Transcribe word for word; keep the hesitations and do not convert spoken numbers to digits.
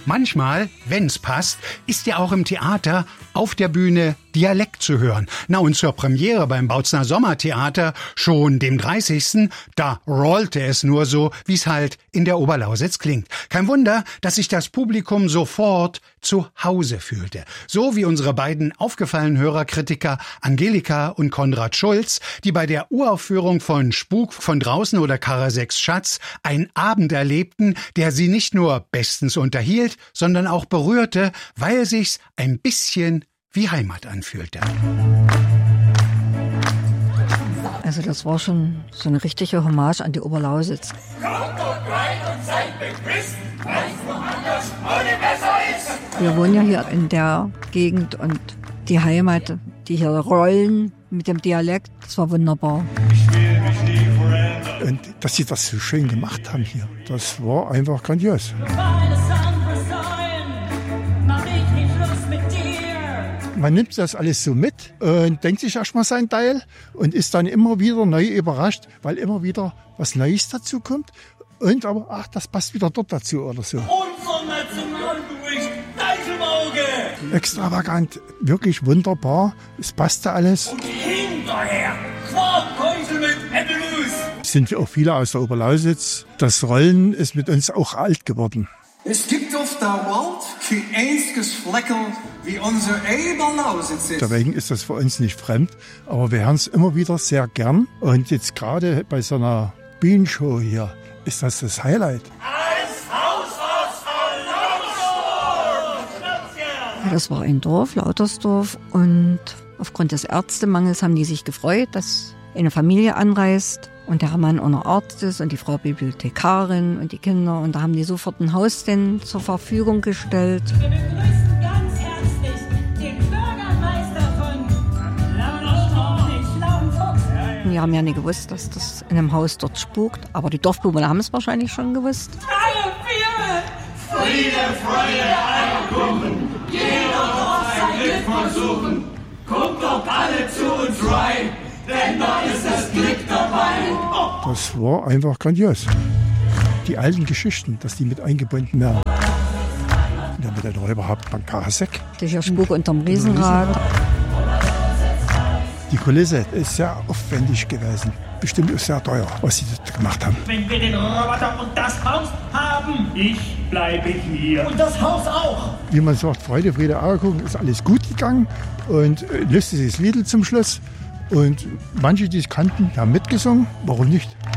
Manchmal, wenn's passt, ist ja auch im Theater auf der Bühne Dialekt zu hören. Na und zur Premiere beim Bautzner Sommertheater, schon dem dreißigsten da rollte es nur so, wie's halt in der Oberlausitz klingt. Kein Wunder, dass sich das Publikum sofort zu Hause fühlte. So wie unsere beiden aufgefallenen Hörerkritiker Angelika und Konrad Schulz, die bei der Uraufführung von Spuk von draußen oder Karasex Schatz einen Abend erlebten, der sie nicht nur bestens unterhielt, sondern auch berührte, weil sich's ein bisschen wie Heimat anfühlte. Also das war schon so eine richtige Hommage an die Oberlausitz. Kommt dort rein und seid begrüßt, weil woanders ohne besser ist. Wir wohnen ja hier in der Gegend und die Heimat, die hier rollen mit dem Dialekt, das war wunderbar. Ich will mich nie verändern. Und dass sie das so schön gemacht haben hier, das war einfach grandios. Man nimmt das alles so mit und denkt sich erstmal sein Teil und ist dann immer wieder neu überrascht, weil immer wieder was Neues dazu kommt. Und aber, ach, das passt wieder dort dazu oder so. Unser Nationalgericht, Deichelmauge. Extravagant, wirklich wunderbar. Es passte alles. Und hinterher, Quarkkäusel mit Äppelmus. Es sind auch viele aus der Oberlausitz. Das Rollen ist mit uns auch alt geworden. Es gibt auf der Welt kein einziges Fleckel wie unser Oberlausitz ist. Deswegen ist das für uns nicht fremd, aber wir hören es immer wieder sehr gern. Und jetzt gerade bei so einer Bühnenshow hier ist das das Highlight. Als Haus aus Lautersdorf. Das war ein Dorf, Lautersdorf, und aufgrund des Ärztemangels haben die sich gefreut, dass eine Familie anreist und der Mann auch noch Arzt ist und die Frau Bibliothekarin und die Kinder, und da haben die sofort ein Haus denn zur Verfügung gestellt. Wir begrüßen ganz herzlich den Bürgermeister von Lautersdorf. Wir haben ja nicht gewusst, dass das in einem Haus dort spukt, aber die Dorfbewohner haben es wahrscheinlich schon gewusst. Alle Bier! Friede, Freude, Eierkuchen. Jeder darf sein Glück versuchen. Kommt doch alle zu uns rein, denn da ist das Glück dabei. Oh. Das war einfach grandios. Die alten Geschichten, dass die mit eingebunden werden. Ja, mit der Räuberhauptmann Karasek. Der Spuk unterm Riesenrad. Die Kulisse ist sehr aufwendig gewesen. Bestimmt ist sehr teuer, was sie dort gemacht haben. Wenn wir den Roboter und das Haus haben, ich bleibe hier. Und das Haus auch. Wie man sagt, Freude, Friede, Eierkuchen, ist alles gut gegangen. Und äh, lustiges Lied zum Schluss. Und manche, die es kannten, haben mitgesungen. Warum nicht?